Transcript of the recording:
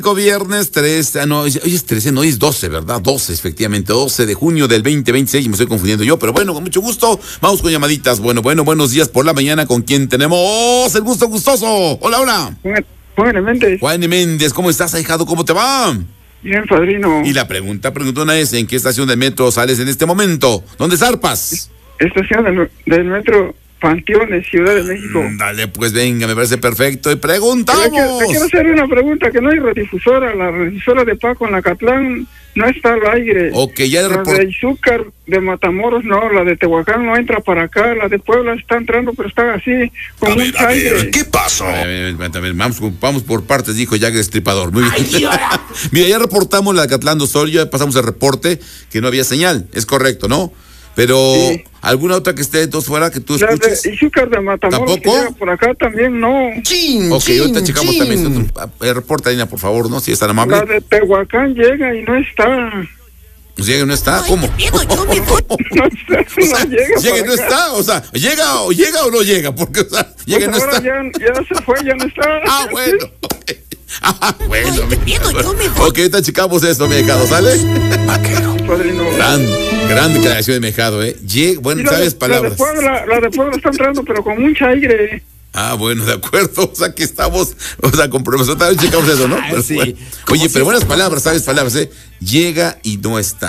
Viernes 3, hoy es 13, no, hoy es 12, ¿verdad? 12, efectivamente, 12 de junio del 2026, me estoy confundiendo yo, pero bueno, con mucho gusto, vamos con llamaditas. Bueno, buenos días por la mañana, ¿con quién tenemos el gusto gustoso? Hola. Juan Méndez. Juan Méndez, ¿cómo estás, ahijado? ¿Cómo te va? Bien, padrino. Y la preguntona es, ¿en qué estación del metro sales en este momento? ¿Dónde zarpas? Estación del metro Panteones, Ciudad de México. Dale, pues venga, me parece perfecto. Y preguntamos. Te quiero hacer una pregunta, que no hay redifusora. La redifusora de Paco en Acatlán no está al aire. Ok, ya la de Izúcar de Matamoros no, la de Tehuacán no entra para acá, la de Puebla está entrando, pero está así, con mucha aire. ¿Qué pasó? Vamos por partes, dijo Jack Destripador. Muy bien. Mira, ya reportamos la de Acatlán do Sol, ya pasamos el reporte que no había señal, es correcto, ¿no? Pero, sí. ¿Alguna otra que esté entonces fuera que tú escuches? La de Izúcar de Matamoros, que llega por acá también, no. Ahorita checamos también. Reporta, Dina, por favor, ¿no? Si es tan amable. La de Tehuacán llega y no está. ¿Llega y no está? ¿Cómo? No llega y no está, o sea, ¿llega o no llega? Porque, o sea, llega y no está. Ya se fue, ya no está. Bueno, bueno, ok, ahorita checamos esto, mi hijado, ¿sale? Vaquero. Gran declaración de Mejado, bueno, sabes palabras. La de Puebla está entrando, pero con mucha aire. Bueno, de acuerdo, o sea que estamos, con profesor, también checamos eso, ¿no? Pero, sí. bueno. Oye, pero buenas palabras, sabes palabras, llega y no está.